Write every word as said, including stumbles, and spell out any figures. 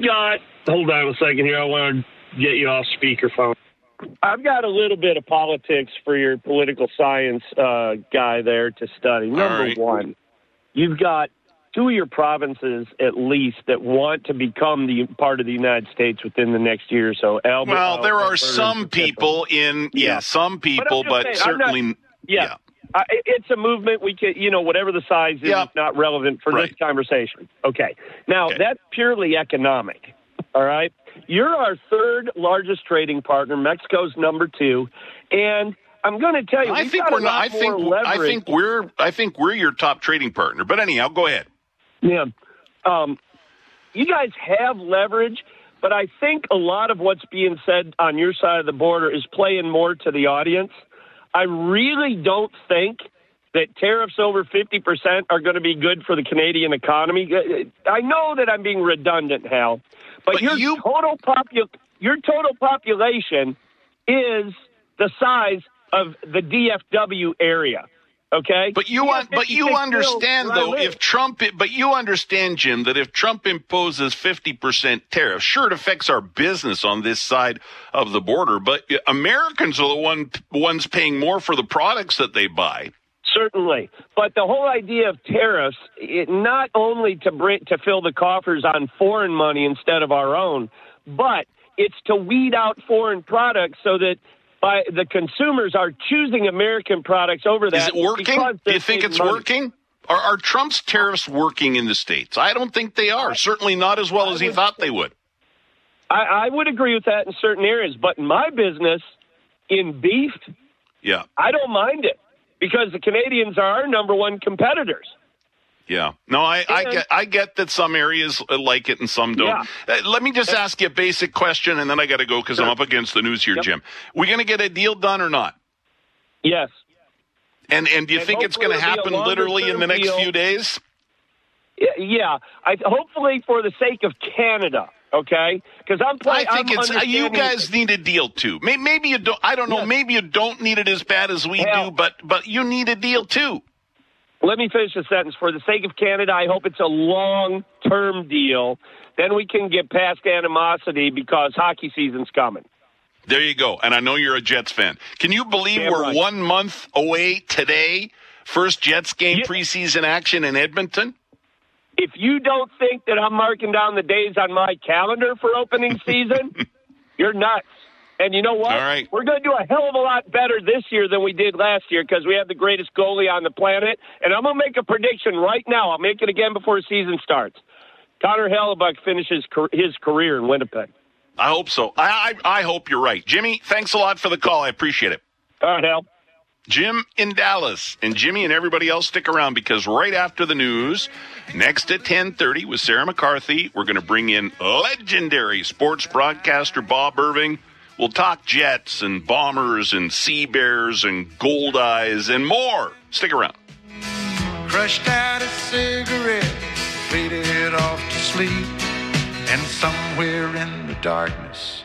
got, hold on a second here. I want to get you off speakerphone. I've got a little bit of politics for your political science uh, guy there to study. Number right. one, you've got two of your provinces at least that want to become the part of the United States within the next year or so. Alberta, well, there are Alberta, some people in, yeah, yeah some people, but, but saying, certainly, not, yeah. yeah. Uh, it's a movement. We can, you know, whatever the size is, yep. it's not relevant for right. this conversation. Okay. Now, okay. that's purely economic. All right. You're our third largest trading partner. Mexico's number two. And I'm going to tell you, I we've think got we're a not, lot I think, more I leverage. think we're, I think we're your top trading partner. But anyhow, go ahead. Yeah. Um, you guys have leverage, but I think a lot of what's being said on your side of the border is playing more to the audience. I really don't think that tariffs over fifty percent are going to be good for the Canadian economy. I know that I'm being redundant, Hal, but, but your you... total popu- your total population is the size of the D F W area. Okay, but you un- but you understand though if Trump but you understand, Jim, that if Trump imposes fifty percent tariffs, sure, it affects our business on this side of the border, but Americans are the one ones paying more for the products that they buy. Certainly, but the whole idea of tariffs, it not only to bring to fill the coffers on foreign money instead of our own, but it's to weed out foreign products so that by the consumers are choosing American products over that. Is it working? Do you think it's money. working? Are, are Trump's tariffs working in the States? I don't think they are. I, Certainly not as well I as he would, thought they would. I, I would agree with that in certain areas, but in my business, in beef, yeah, I don't mind it because the Canadians are our number one competitors. Yeah. No, I, I get I get that some areas like it and some don't. Yeah. Uh, let me just ask you a basic question, and then I got to go because sure. I'm up against the news here, yep. Jim. We going to get a deal done or not? Yes. And and do you and think it's going to happen literally in the next deal. few days? Yeah. I, hopefully for the sake of Canada, okay? Because I'm playing. I think I'm it's you guys need a deal too. Maybe you don't. I don't know. Yes. Maybe you don't need it as bad as we Hell. do, but but you need a deal too. Let me finish the sentence. For the sake of Canada, I hope it's a long-term deal. Then we can get past animosity because hockey season's coming. There you go. And I know you're a Jets fan. Can you believe Damn we're right. one month away today? First Jets game yeah. preseason action in Edmonton? If you don't think that I'm marking down the days on my calendar for opening season, you're nuts. And you know what? All right. We're going to do a hell of a lot better this year than we did last year because we have the greatest goalie on the planet. And I'm going to make a prediction right now. I'll make it again before the season starts. Connor Hellebuyck finishes his career in Winnipeg. I hope so. I, I I hope you're right. Jimmy, thanks a lot for the call. I appreciate it. All right, Hal. Jim in Dallas. And Jimmy and everybody else stick around because right after the news, next at ten thirty with Sarah McCarthy, we're going to bring in legendary sports broadcaster Bob Irving. We'll talk Jets and Bombers and Sea Bears and Gold Eyes and more. Stick around. Crushed out a cigarette, faded off to sleep, and somewhere in the darkness